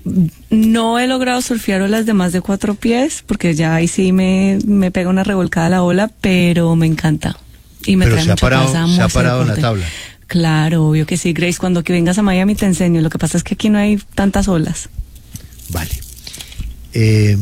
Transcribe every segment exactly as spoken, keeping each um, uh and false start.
No he logrado surfear olas de más de cuatro pies, porque ya ahí sí me, me pega una revolcada la ola, pero me encanta. Y me pero trae se ha mucha parado, paz, se amo ha hacer parado en la deporte. tabla. Claro, obvio que sí, Grace. Cuando que vengas a Miami te enseño. Lo que pasa es que aquí no hay tantas olas. Vale. Eh,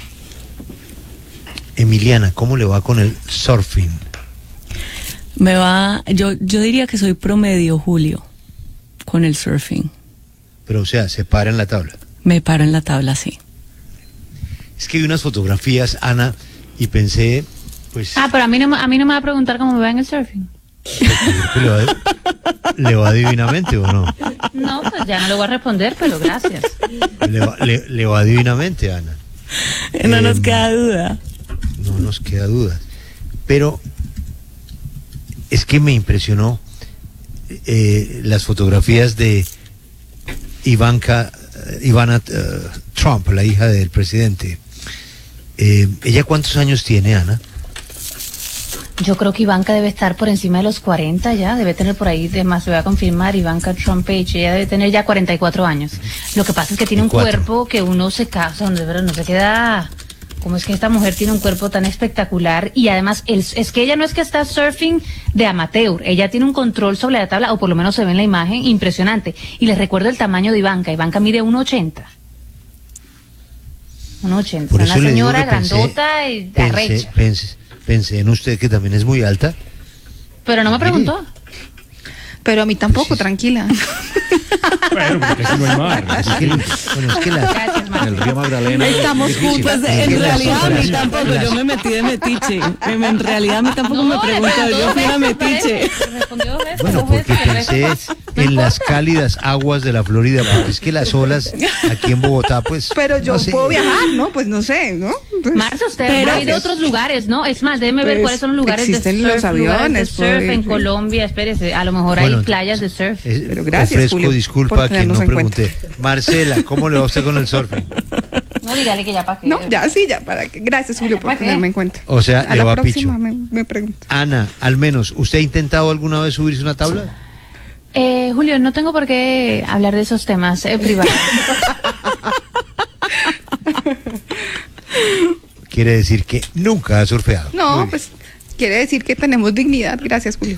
Emiliana, ¿cómo le va con el surfing? Me va, yo, yo diría que soy promedio, Julio, con el surfing. Pero, o sea, se para en la tabla. Me paro en la tabla, sí. Es que vi unas fotografías, Ana, y pensé, pues... Ah, pero a mí no, a mí no me va a preguntar cómo me va en el surfing. ¿Le va, ¿Le va divinamente o no? No, pues ya no le voy a responder, pero gracias. Le va, le, le va divinamente, Ana. No eh, nos eh, queda duda. No nos queda duda. Pero es que me impresionó eh, las fotografías de Ivanka, Ivana uh, Trump, la hija del presidente. Eh, ¿Ella cuántos años tiene, Ana? Yo creo que Ivanka debe estar por encima de los cuarenta ya, debe tener por ahí, de más, voy a confirmar, Ivanka Trump Page, ella debe tener ya cuarenta y cuatro años. Lo que pasa es que tiene un cuerpo que uno se casa, donde no se queda... ¿Cómo es que esta mujer tiene un cuerpo tan espectacular? Y además, el, es que ella no es que está surfing de amateur, ella tiene un control sobre la tabla, o por lo menos se ve en la imagen, impresionante. Y les recuerdo el tamaño de Ivanka, Ivanka mide uno ochenta. uno ochenta, es una señora grandota y arrecha. Pensé, pensé en usted que también es muy alta. Pero no me preguntó. Mire. Pero a mí tampoco, pues sí. Tranquila. Bueno, porque si no hay mar. Es que, bueno, es que la, Gracias, en el río Magdalena. Estamos juntos. En realidad a mí tampoco, las... yo me metí de metiche. En realidad a mí tampoco no, me preguntó, yo fui a metiche. Bueno, porque pensé en las cálidas aguas de la Florida, porque es que las olas aquí en Bogotá, pues... Pero yo no sé. puedo viajar, ¿no? Pues no sé, ¿no? Pues, Marta, usted va a ir de otros lugares, ¿no? Es más, déjeme pues, ver cuáles son los lugares existen de surf, los aviones, de surf en sí. Colombia, espérese, a lo mejor bueno, hay playas de surf. Es, pero gracias, ofrezco Julio, disculpa a quien no pregunté. Marcela, ¿cómo le va a usted con el surfing? No, dígale que ya para qué. No, ya sí, ya para que. Gracias, Julio, por tenerme en cuenta. O sea, a le la va próxima picho. Me, me pregunto. Ana, al menos, ¿usted ha intentado alguna vez subirse una tabla? Eh, Julio, no tengo por qué hablar de esos temas eh, privados. Quiere decir que nunca ha surfeado. No, pues quiere decir que tenemos dignidad. Gracias, Julio.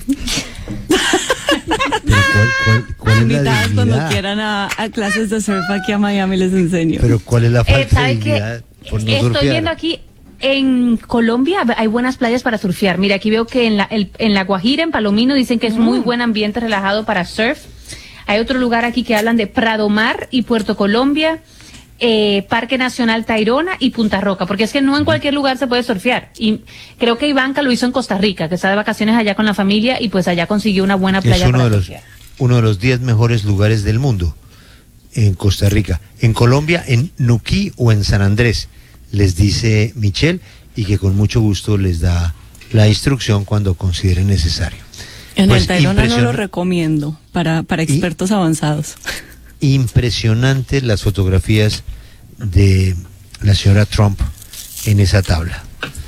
Pero ¿cuál, cuál, cuál es la dignidad? Cuando quieran a, a clases de surf aquí a Miami les enseño. Pero ¿cuál es la falta eh, de dignidad por no Estoy surfear? viendo aquí, en Colombia hay buenas playas para surfear. Mira, aquí veo que en la, el, en la Guajira, en Palomino, dicen que es mm. muy buen ambiente relajado para surf. Hay otro lugar aquí que hablan de Prado Mar y Puerto Colombia, eh, Parque Nacional Tayrona y Punta Roca, porque es que no en cualquier lugar se puede surfear. Y creo que Ivanka lo hizo en Costa Rica, que está de vacaciones allá con la familia y pues allá consiguió una buena playa es uno para de los, surfear. Uno de los diez mejores lugares del mundo, en Costa Rica. En Colombia, en Nuquí o en San Andrés, les dice Michelle, y que con mucho gusto les da la instrucción cuando consideren necesario. En pues el Tayrona no lo recomiendo para, para expertos y, avanzados. Impresionantes las fotografías de la señora Trump en esa tabla.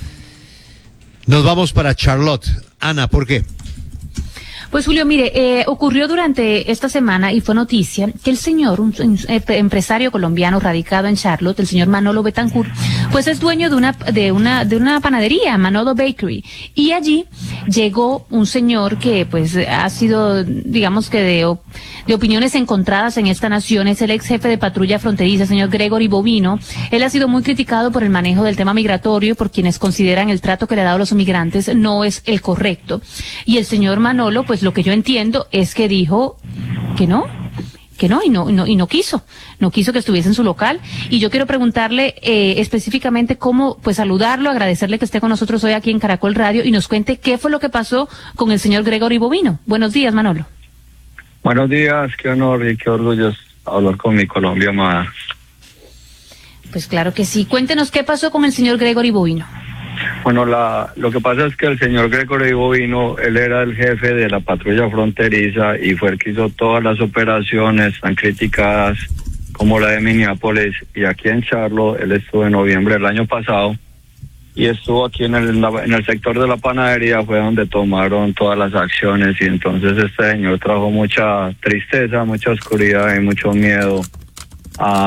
Nos vamos para Charlotte. Ana, ¿por qué? Pues Julio, mire, eh, ocurrió durante esta semana y fue noticia que el señor, un, un empresario colombiano radicado en Charlotte, el señor Manolo Betancourt, pues es dueño de una de una de una panadería, Manolo Bakery, y allí llegó un señor que pues ha sido, digamos que de, de opiniones encontradas en esta nación, es el ex jefe de patrulla fronteriza, señor Gregory Bovino. Él ha sido muy criticado por el manejo del tema migratorio, por quienes consideran el trato que le ha dado a los inmigrantes no es el correcto. Y el señor Manolo, pues lo que yo entiendo es que dijo que no, que no y no, y no y no quiso, no quiso que estuviese en su local. Y yo quiero preguntarle eh, específicamente cómo, pues saludarlo, agradecerle que esté con nosotros hoy aquí en Caracol Radio y nos cuente qué fue lo que pasó con el señor Gregory Bovino. Buenos días, Manolo. Buenos días, qué honor y qué orgullo hablar con mi Colombia amada. Pues claro que sí. Cuéntenos qué pasó con el señor Gregory Bovino. Bueno, la, lo que pasa es que el señor Gregory Bovino, él era el jefe de la patrulla fronteriza y fue el que hizo todas las operaciones tan criticadas como la de Minneapolis, y aquí en Charlotte. Él estuvo en noviembre del año pasado y estuvo aquí en el, en el sector de la panadería, fue donde tomaron todas las acciones, y entonces este señor trajo mucha tristeza, mucha oscuridad y mucho miedo a